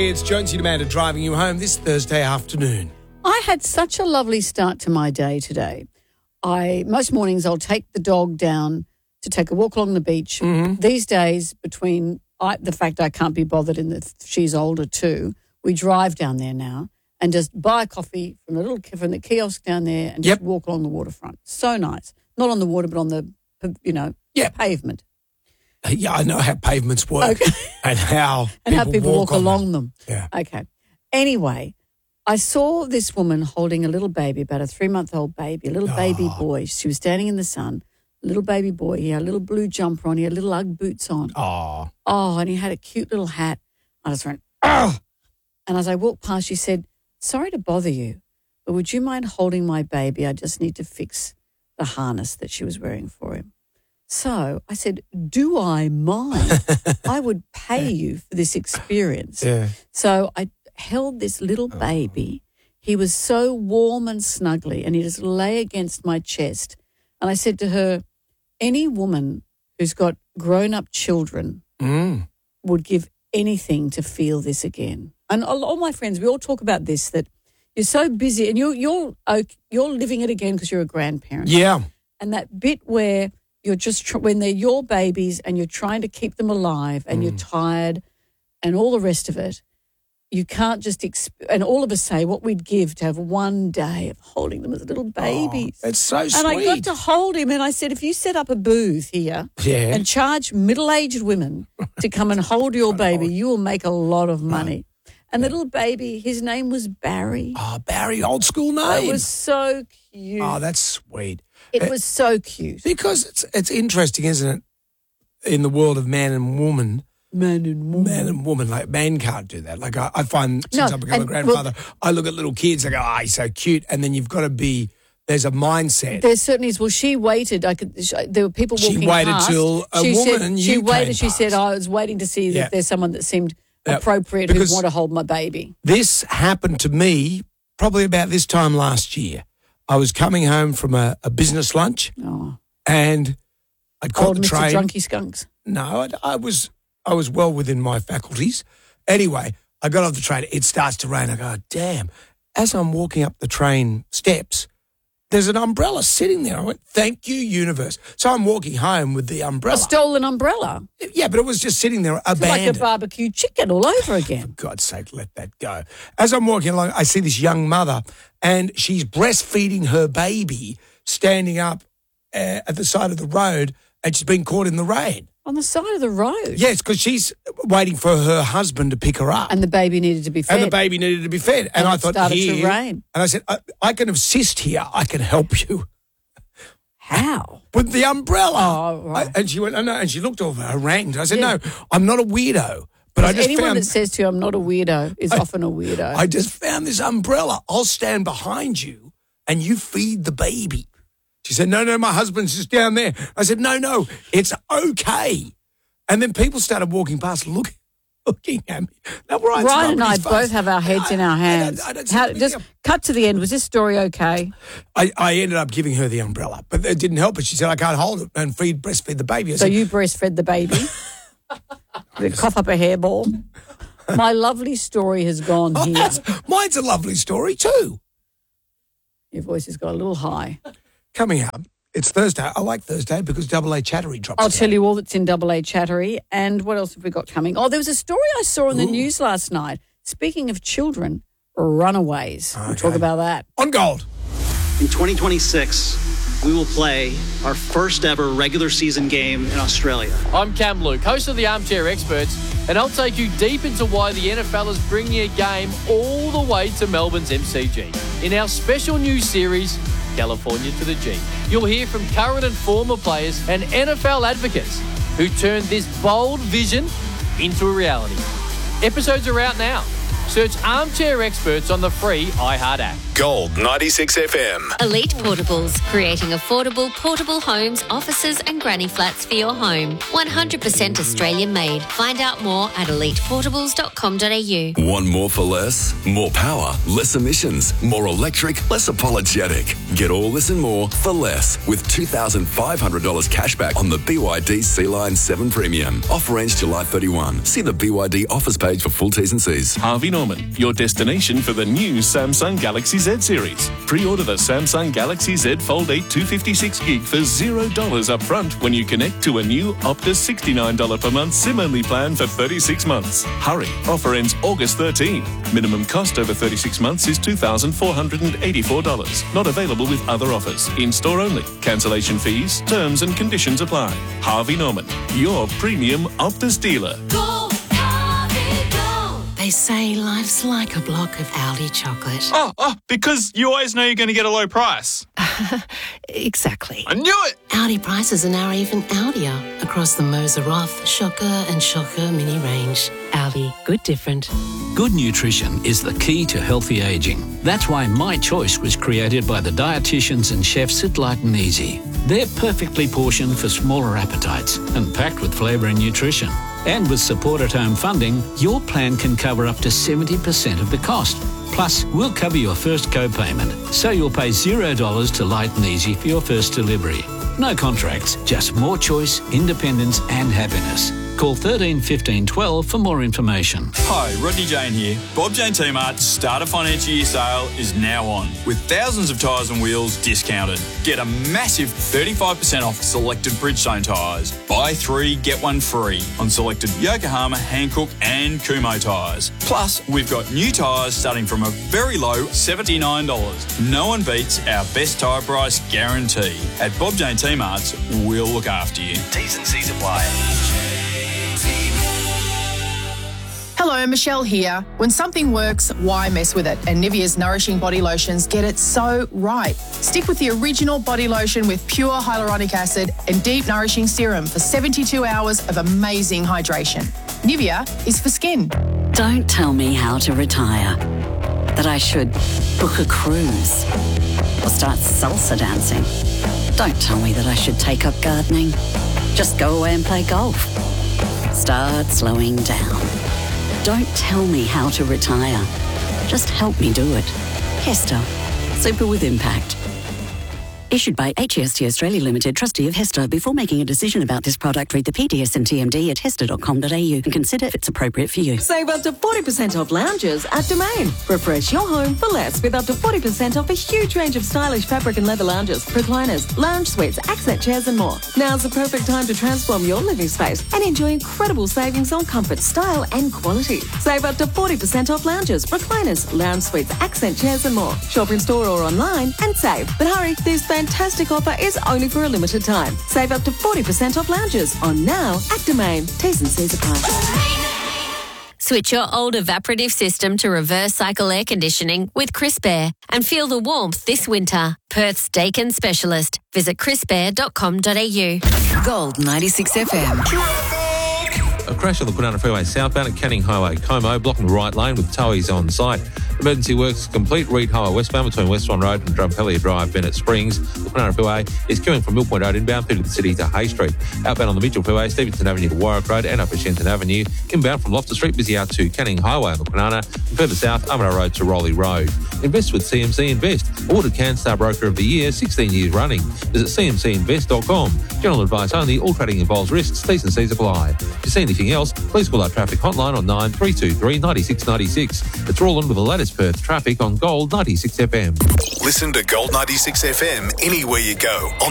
It's Jonesy and Amanda driving you home this Thursday afternoon. I had such a lovely start to my day today. Most mornings I'll take the dog down to take a walk along the beach. Mm-hmm. These days, between the fact I can't be bothered and that she's older too, we drive down there now and just buy coffee from the kiosk down there and just walk along the waterfront. So nice. Not on the water, but on the pavement. Yeah, I know how pavements work and how people walk along them. Yeah. Okay. Anyway, I saw this woman holding a little baby, about a 3-month-old baby, a little baby boy. She was standing in the sun, a little baby boy. He had a little blue jumper on. He had little Ugg boots on. Oh, and he had a cute little hat. I just went, oh. And as I walked past, she said, sorry to bother you, but would you mind holding my baby? I just need to fix the harness that she was wearing for him. So I said, do I mind? I would pay you for this experience. Yeah. So I held this little baby. He was so warm and snuggly, and he just lay against my chest. And I said to her, any woman who's got grown-up children would give anything to feel this again. And all my friends, we all talk about this, that you're so busy and you're living it again because you're a grandparent. Yeah. And that bit where you're just when they're your babies and you're trying to keep them alive and you're tired and all the rest of it, you can't just and all of us say what we'd give to have one day of holding them as little babies. It's so sweet. And I got to hold him and I said, if you set up a booth here and charge middle-aged women to come and hold your baby, you will make a lot of money. And the little baby, his name was Barry. Oh, Barry, old school name. It was so cute. Oh, that's sweet. It was so cute. Because it's interesting, isn't it, in the world of man and woman. Man and woman. Like, man can't do that. Like, I find since I've become a grandfather, I look at little kids, I go, he's so cute. And then you've got to there's a mindset. There certainly is. Well, she waited. There were people walking past. She waited till She waited. She said, I was waiting to see if there's someone that seemed appropriate who want to hold my baby. This happened to me probably about this time last year. I was coming home from a business lunch and I'd caught the train. Mr. Drunky Skunks. No, I was well within my faculties. Anyway, I got off the train. It starts to rain. I go, damn. As I'm walking up the train steps, there's an umbrella sitting there. I went, thank you, universe. So I'm walking home with the umbrella. A stolen umbrella? Yeah, but it was just sitting there abandoned. It's like a barbecue chicken all over again. For God's sake, let that go. As I'm walking along, I see this young mother and she's breastfeeding her baby standing up at the side of the road and she's been caught in the rain. On the side of the road? Yes, because she's waiting for her husband to pick her up. And the baby needed to be fed. And I thought, started to rain. And I said, I can assist here. I can help you. How? With the umbrella. Oh, right. And she went, oh, no. And she looked over, harangued. I said, no, I'm not a weirdo. But anyone that says to you, I'm not a weirdo, is often a weirdo. I just found this umbrella. I'll stand behind you and you feed the baby. She said, no, my husband's just down there. I said, no, it's okay. And then people started walking past looking at me. Now, Ryan and I both have our heads in our hands. Just cut to the end. Was this story okay? I ended up giving her the umbrella, but it didn't help her. She said, I can't hold it and breastfeed the baby. So you breastfed the baby? Cough up a hairball? My lovely story has gone here. Mine's a lovely story too. Your voice has got a little high. Coming up, it's Thursday. I like Thursday because Double A Chattery drops. I'll tell you all that's in Double A Chattery. And what else have we got coming? Oh, there was a story I saw in the news last night. Speaking of children, runaways. Okay. We'll talk about that. On Gold. In 2026, we will play our first ever regular season game in Australia. I'm Cam Luke, host of the Armchair Experts, and I'll take you deep into why the NFL is bringing a game all the way to Melbourne's MCG. In our special news series, California to the G. You'll hear from current and former players and NFL advocates who turned this bold vision into a reality. Episodes are out now. Search Armchair Experts on the free iHeart app. Gold 96 FM. Elite Portables, creating affordable portable homes, offices and granny flats for your home. 100% Australian made. Find out more at eliteportables.com.au. Want more for less? More power, less emissions, more electric, less apologetic. Get all this and more for less with $2,500 cashback on the BYD Sea-Line 7 Premium. Offer ends July 31. See the BYD offers page for full T's and C's. Harvey Norman, your destination for the new Samsung Galaxy Z series. Pre-order the Samsung Galaxy Z Fold 8 256 gig for $0 up front when you connect to a new Optus $69 per month SIM-only plan for 36 months. Hurry, offer ends August 13. Minimum cost over 36 months is $2,484. Not available with other offers. In-store only. Cancellation fees, terms and conditions apply. Harvey Norman, your premium Optus dealer. They say life's like a block of Aldi chocolate. Oh, because you always know you're going to get a low price. Exactly. I knew it! Aldi prices are now even Aldier across the Moser Roth, Shocker and Shocker mini range. Aldi, good different. Good nutrition is the key to healthy ageing. That's why My Choice was created by the dietitians and chefs at Light and Easy. They're perfectly portioned for smaller appetites and packed with flavour and nutrition. And with Support at Home funding, your plan can cover up to 70% of the cost. Plus, we'll cover your first co-payment, so you'll pay $0 to Light and Easy for your first delivery. No contracts, just more choice, independence and happiness. Call 13 15 12 for more information. Hi, Rodney Jane here. Bob Jane T-Mart's Starter Financial Year sale is now on, with thousands of tyres and wheels discounted. Get a massive 35% off selected Bridgestone tyres. Buy 3, get 1 free on selected Yokohama, Hankook and Kumho tyres. Plus, we've got new tyres starting from a very low $79. No one beats our best tyre price guarantee. At Bob Jane T-Mart's, we'll look after you. T's and C's apply. Hello, Michelle here. When something works, why mess with it? And Nivea's Nourishing Body Lotions get it so right. Stick with the original body lotion with pure hyaluronic acid and deep nourishing serum for 72 hours of amazing hydration. Nivea is for skin. Don't tell me how to retire. That I should book a cruise or start salsa dancing. Don't tell me that I should take up gardening. Just go away and play golf. Start slowing down. Don't tell me how to retire. Just help me do it. Hester. Super with impact. Issued by HEST Australia Limited, trustee of Hester. Before making a decision about this product, read the PDS and TMD at hester.com.au and consider if it's appropriate for you. Save up to 40% off lounges at Domain. Refresh your home for less with up to 40% off a huge range of stylish fabric and leather lounges, recliners, lounge suites, accent chairs and more. Now's the perfect time to transform your living space and enjoy incredible savings on comfort, style and quality. Save up to 40% off lounges, recliners, lounge suites, accent chairs and more. Shop in store or online and save. But hurry, this fantastic offer is only for a limited time. Save up to 40% off lounges on now at Domain. T's and C's apply. Switch your old evaporative system to reverse cycle air conditioning with Crisp Air and feel the warmth this winter. Perth's Dakin specialist. Visit crispair.com.au. Gold 96 FM. A crash on the Kwinana Freeway southbound at Canning Highway, Como, blocking the right lane with towies on site. Emergency works complete. Reed Highway westbound between West Swan Road and Drumpelia Drive, Bennett Springs. The Kwinana Freeway is queuing from Mill Point Road inbound through to the city to Hay Street. Outbound on the Mitchell Freeway, Stevenson Avenue to Warwick Road and up at Shenton Avenue. Inbound from Loftus Street, busy out to Canning Highway on the Kwinana and further south, Armidale Road to Rowley Road. Invest with CMC Invest. Awarded CanStar Broker of the Year 16 years running. Visit cmcinvest.com. General advice only. All trading involves risks. T's and C's apply. If you see anything else, please call our traffic hotline on 9323 9696. It's rolling with the latest Perth traffic on Gold 96 FM. Listen to Gold 96 FM anywhere you go.